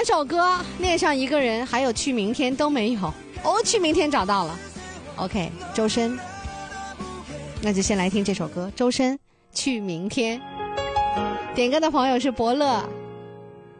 2首歌，恋上一个人，还有去明天都没有。哦，去明天找到了。OK， 周深，那就先来听这首歌，周深《去明天》。点歌的朋友是伯乐。